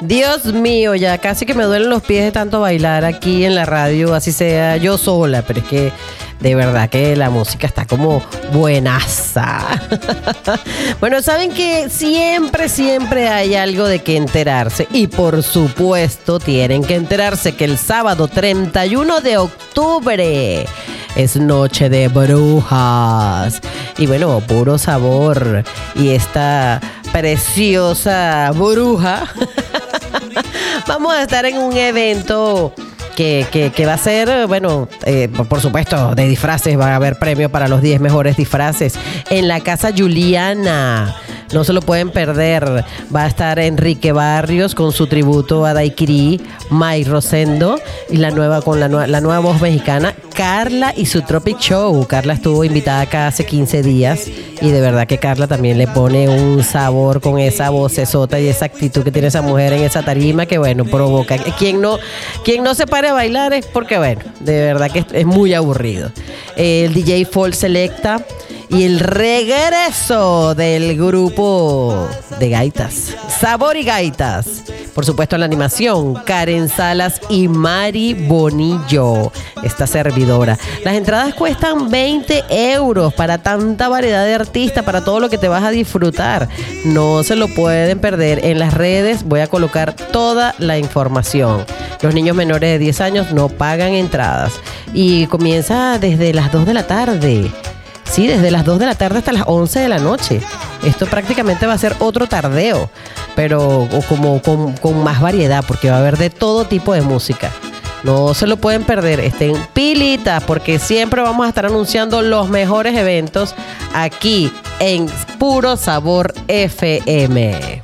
Dios mío, ya casi que me duelen los pies de tanto bailar aquí en la radio, así sea yo sola, pero es que de verdad que la música está como buenaza. Bueno, saben que siempre hay algo de que enterarse y por supuesto tienen que enterarse que el sábado 31 de octubre es Noche de Brujas. Y bueno, Puro Sabor y esta preciosa bruja vamos a estar en un evento que va a ser, bueno, por supuesto, de disfraces. Va a haber premio para los 10 mejores disfraces en la Casa Juliana. No se lo pueden perder. Va a estar Enrique Barrios con su tributo a Daiquiri, May Rosendo y la nueva voz mexicana, Carla y su Tropic Show. Carla estuvo invitada acá hace 15 días y de verdad que Carla también le pone un sabor con esa vocesota y esa actitud que tiene esa mujer en esa tarima que, bueno, provoca. Quien no se pare a bailar es porque, bueno, de verdad que es muy aburrido. El DJ Fall Selecta y el regreso del grupo de gaitas, Sabor y Gaitas. Por supuesto, en la animación, Karen Salas y Mari Bonillo, esta servidora. Las entradas cuestan 20 euros para tanta variedad de artistas, para todo lo que te vas a disfrutar. No se lo pueden perder. En las redes voy a colocar toda la información. Los niños menores de 10 años no pagan entradas. Y comienza desde las 2 de la tarde. Sí, desde las 2 de la tarde hasta las 11 de la noche. Esto prácticamente va a ser otro tardeo, pero como con más variedad, porque va a haber de todo tipo de música. No se lo pueden perder, estén pilitas, porque siempre vamos a estar anunciando los mejores eventos aquí en Puro Sabor FM.